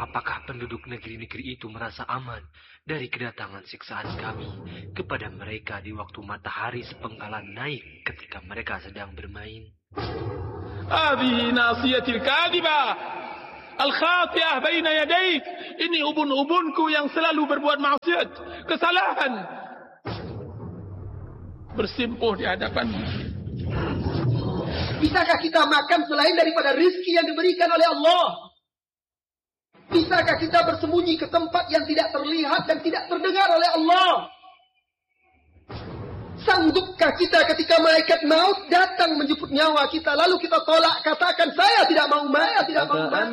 apakah penduduk negeri-negeri itu merasa aman dari kedatangan siksaan kami kepada mereka di waktu matahari sepenggalan naik ketika mereka sedang bermain? هذه ناصيتي الكاذبة الخاطئة بين يديك. Ini ubun-ubunku yang selalu berbuat maksiat, kesalahan, bersimpuh di hadapanmu. Bisakah kita makan selain daripada rizki yang diberikan oleh Allah? Bisakah kita bersembunyi ke tempat yang tidak terlihat dan tidak terdengar oleh Allah? Sanggupkah kita ketika malaikat maut datang menjemput nyawa kita, lalu kita tolak, katakan saya tidak mau mati, tidak mau mati?